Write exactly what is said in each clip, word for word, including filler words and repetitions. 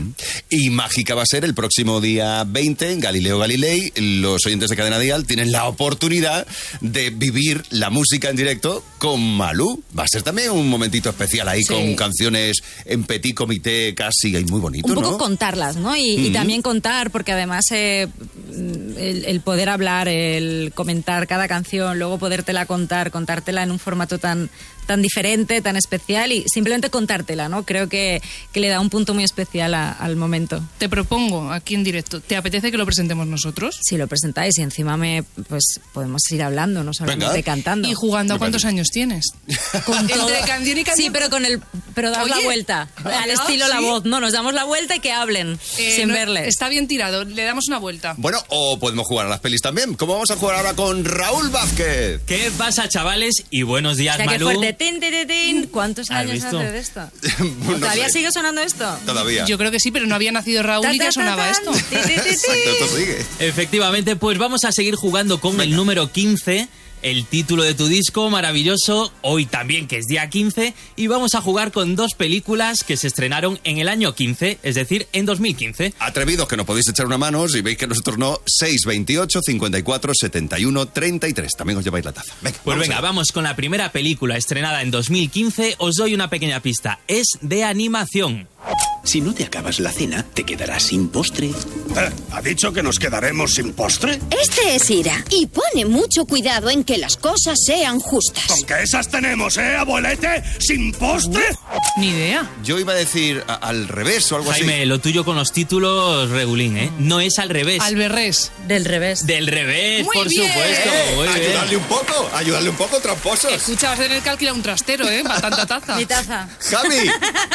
Uh-huh. Y mágica va a ser el próximo día veinte en Galileo Galilei. Los oyentes de Cadena Dial tienen la oportunidad de vivir la música en directo con Malú. Va a ser también un momentito especial ahí, sí, con canciones en petit comité casi, y muy bonito, un poco, ¿no? Contarlas, ¿no? Y, uh-huh. y también contar, porque además eh, el, el poder hablar, el comentar cada canción, luego podértela contar, contártela en un formato tan, tan diferente, tan especial, y simplemente contártela, ¿no? Creo que, que le da un punto muy especial a, al momento. Te propongo aquí en directo, ¿te apetece que lo presentemos nosotros? Si lo presentáis y encima me, pues podemos ir hablando, no solamente Venga. cantando. ¿Y jugando a cuántos años tienes? Con todo. Entre canción y canción. Sí, pero con el, pero dar la vuelta, al ¿no? estilo ¿Sí? La Voz. No, nos damos la vuelta y que hablen, eh, sin no, verles. Está bien tirado, le damos una vuelta. Bueno, o podemos jugar a las pelis también. ¿Cómo vamos a jugar ahora con Raúl Vázquez? ¿Qué pasa, chavales? Y buenos días, o sea, Malú. Qué fuerte. Tin, tin, tin. ¿Cuántos años hace de esto? no ¿Todavía sé. sigue sonando esto? Todavía. Yo creo que sí, pero no había nacido Raúl ta, y ya sonaba ta, ta, esto. Exacto, esto sigue. Efectivamente, pues vamos a seguir jugando con Venga. el número quince, el título de tu disco, maravilloso, hoy también que es día quince, y vamos a jugar con dos películas que se estrenaron en el año quince, es decir, en dos mil quince. Atrevidos que nos podéis echar una mano, si veis que nosotros no, seis veintiocho, cincuenta y cuatro, setenta y uno, treinta y tres. También os lleváis la taza. Venga, pues vamos venga, vamos con la primera película estrenada en dos mil quince. Os doy una pequeña pista, es de animación. Si no te acabas la cena, te quedarás sin postre. ¿Eh? ¿Ha dicho que nos quedaremos sin postre? Este es Ira, y pone mucho cuidado en que las cosas sean justas. ¿Con qué esas tenemos, eh, abuelete? ¿Sin postre? Ni idea. Yo iba a decir a, al revés o algo Jaime, así. Jaime, lo tuyo con los títulos, regulín, ¿eh? No es al revés. Al revés. Del revés. Del revés, Muy por bien. supuesto. Muy bien. Ayudarle un poco, ayudarle un poco, tramposos. Escucha, vas a tener que alquilar un trastero, ¿eh? Para tanta taza. Mi taza. Javi.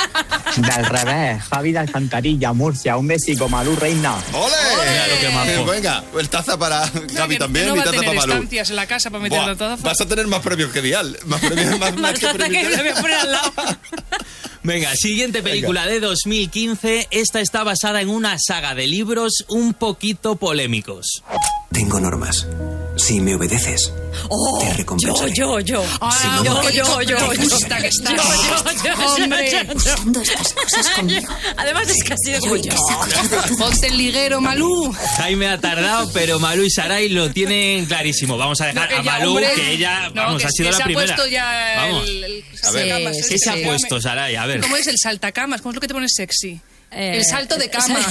Del revés. Javi de Alcantarilla, Murcia, un besico, Malú, reina. ¡Ole! Mira lo que majo. Venga, el taza para Javi que, también, que no mi va taza a tener para Malú. estancias en la casa para meter Buah, la taza. Vas a tener más premios que Dial. Más premios, más, más, más que taza premios que me voy a poner al lado. Venga, siguiente película Venga. de dos mil quince. Esta está basada en una saga de libros un poquito polémicos. Tengo normas. Si me obedeces, oh, te recompensaré. Yo, yo, yo. Ah, si no, yo, yo, yo, yo. gusta que estás. Yo, yo, yo, hombre. Usando estas cosas conmigo. Además es que así de yo. yo. Ponte el liguero, Malú. Jaime ha tardado, pero Malú y Saray lo tienen clarísimo. Vamos a dejar no, ella, a Malú, hombre, que ella, no, vamos, que, ha sido que la se primera. Ha puesto ya vamos. El, el a ver, camas, ¿qué se ha puesto, Saray? A ver. ¿Cómo es el saltacamas? ¿Cómo es lo que te pones sexy? Eh, el salto de cama.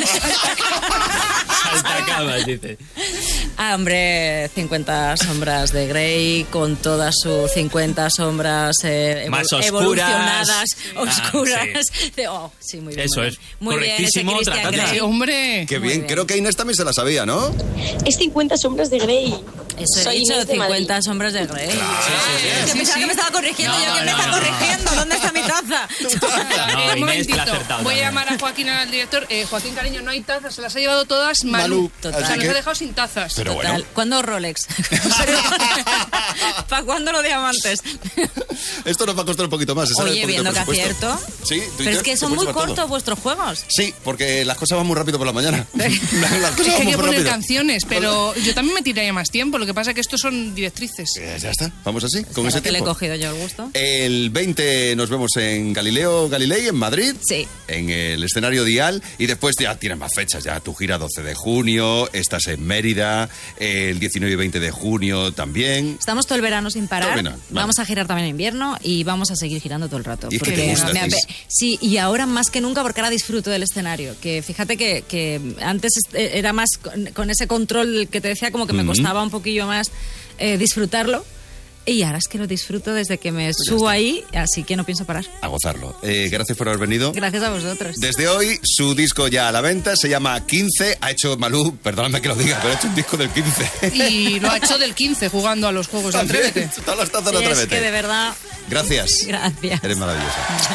Saltacamas, dice. Ah, hombre, cincuenta sombras de Grey, con todas sus cincuenta sombras eh, evol- más oscuras, evolucionadas, sí. oscuras. Ah, sí. Oh, sí, muy bien. Eso muy es. Bien. Muy Correctísimo, bien, ese Christian tratando. Grey. Sí, hombre. Qué bien. bien, creo que Inés también se la sabía, ¿no? Es cincuenta sombras de Grey. Eso Soy he dicho, Inés de cincuenta Madrid. sombras de Grey. Claro. Sí, sí, sí. Que Sí, pensaba sí. que me estaba corrigiendo, No, yo que no, me no, está no. corrigiendo. ¿Dónde está mi taza? No, eh, un Inés, que la ha momentito. acertado Voy a también. llamar a Joaquín, al director. Eh, Joaquín, cariño, no hay tazas, se las ha llevado todas Malú. Malú. Total. O sea, nos que- ha dejado sin tazas. Pero Total. bueno. ¿Cuándo Rolex? ¿Para cuándo los diamantes? Esto nos va a costar un poquito más. Oye, viendo que acierto. Sí, Pero es que son muy cortos vuestros juegos. Sí, porque las cosas van muy rápido por la mañana. las Es cosas que van hay muy que poner rápido. canciones, pero yo también me tiraría más tiempo. Lo que pasa es que estos son directrices. Eh, ya está, vamos así, con Ahora ese que le he tiempo. cogido yo el gusto. El veinte nos vemos en Galileo Galilei, en Madrid. Sí. En el escenario Dial. Y después ya tienes más fechas. Ya tu gira doce de junio. Estás en Mérida. El diecinueve y veinte de junio también. Estamos todo el verano sin parar. Todo el verano, vale. Vamos a girar también en invierno y vamos a seguir girando todo el rato. Y es que Porque te gusta, me- Cis. sí, y ahora más que nunca porque ahora disfruto del escenario. Que fíjate que, que antes era más con, con ese control que te decía, como que me Ujú. costaba un poquillo más eh, disfrutarlo. Y ahora es que lo disfruto desde que me Pues ya subo está. ahí, así que no pienso parar. A gozarlo. Eh, gracias por haber venido. Gracias a vosotros. Desde hoy, su disco ya a la venta, se llama quince. Ha hecho Malú, perdóname que lo diga, pero ha hecho un disco del quince. Y lo ha hecho del quince jugando a los juegos de Atrévete. Todas las tazas Sí, de es Atrévete. que de verdad, Gracias. gracias. Eres maravillosa.